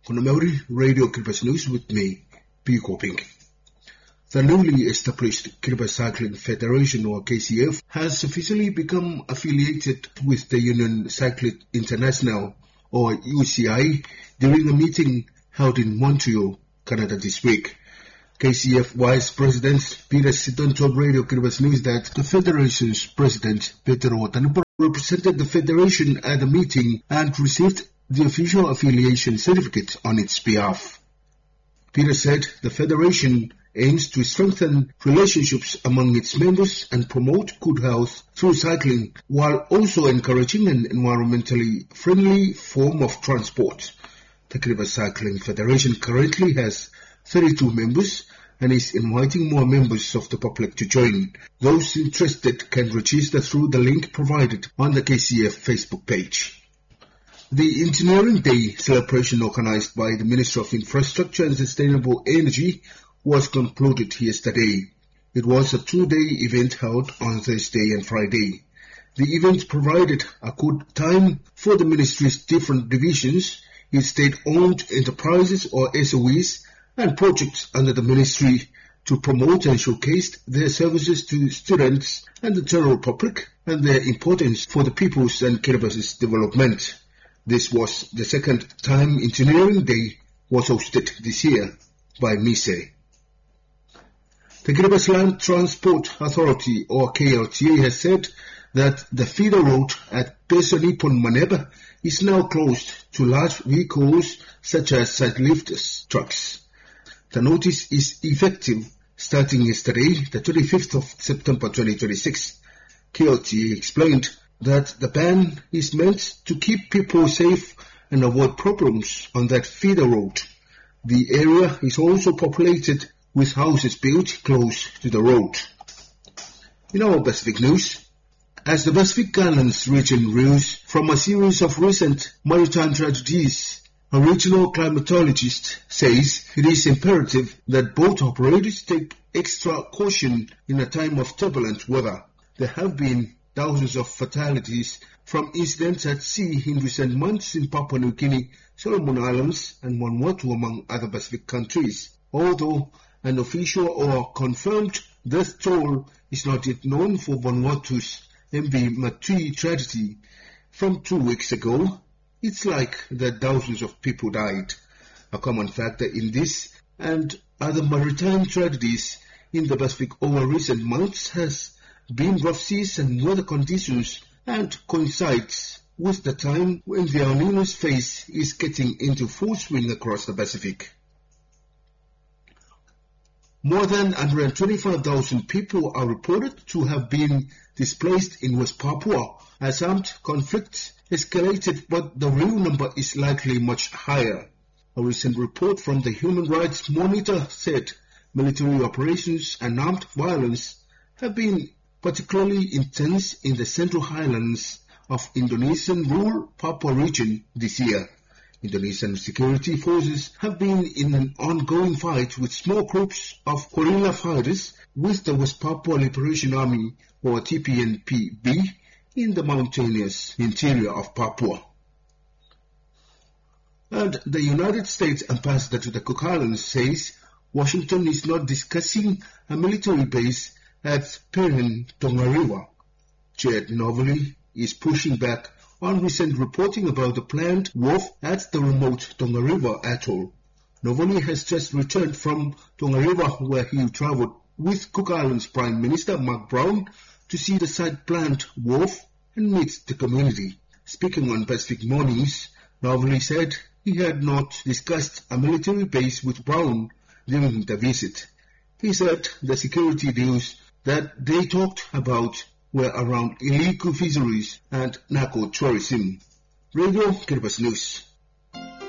Konamauri Radio Kiribati News with me, P. Koping. The newly established Kiribati Cycling Federation, or KCF, has officially become affiliated with the Union Cycling International, or UCI, during a meeting held in Montreal, Canada this week. KCF Vice President Peter Sidon told Radio Kiribati News that the Federation's President, Peter Watanupa, represented the Federation at the meeting and received the official affiliation certificate on its behalf. Peter said the Federation aims to strengthen relationships among its members and promote good health through cycling, while also encouraging an environmentally friendly form of transport. The Kiribati Cycling Federation currently has 32 members and is inviting more members of the public to join. Those interested can register through the link provided on the KCF Facebook page. The Engineering Day celebration organized by the Minister of Infrastructure and Sustainable Energy was concluded yesterday. It was a two-day event held on Thursday and Friday. The event provided a good time for the ministry's different divisions, its state-owned enterprises or SOEs, and projects under the ministry to promote and showcase their services to students and the general public and their importance for the people's and Kiribati's development. This was the second time Engineering Day was hosted this year by MISE. The Kiribati Land Transport Authority, or KLTA, has said that the feeder road at Peso Nippon Maneba is now closed to large vehicles such as side-lift trucks. The notice is effective starting yesterday, the 25th of September 2026. KLTA explained that the ban is meant to keep people safe and avoid problems on that feeder road. The area is also populated with houses built close to the road. In our Pacific news, as the Pacific Islands region reels from a series of recent maritime tragedies, a regional climatologist says it is imperative that boat operators take extra caution in a time of turbulent weather. There have been thousands of fatalities from incidents at sea in recent months in Papua New Guinea, Solomon Islands and Vanuatu, among other Pacific countries. Although an official or confirmed death toll is not yet known for Vanuatu's MV Matui tragedy from 2 weeks ago, it's like that thousands of people died. A common factor in this and other maritime tragedies in the Pacific over recent months has been rough seas and weather conditions, and coincides with the time when the El Niño's phase is getting into full swing across the Pacific. More than 125,000 people are reported to have been displaced in West Papua as armed conflicts escalated, but the real number is likely much higher. A recent report from the Human Rights Monitor said military operations and armed violence have been particularly intense in the Central Highlands of Indonesian rural Papua region this year. Indonesian security forces have been in an ongoing fight with small groups of guerrilla fighters with the West Papua Liberation Army, or TPNPB, in the mountainous interior of Papua. And the United States ambassador to the Cook Islands says Washington is not discussing a military base at Perin, Tongariro. Jed Novely is pushing back on recent reporting about the planned wharf at the remote Tongariro atoll. Novely has just returned from Tongariro, where he traveled with Cook Islands Prime Minister Mark Brown to see the site-planned wharf and meet the community. Speaking on Pacific Mornings, Novely said he had not discussed a military base with Brown during the visit. He said the security deals that they talked about were around illegal fisheries and narco-tourism. Radio Kiribati News.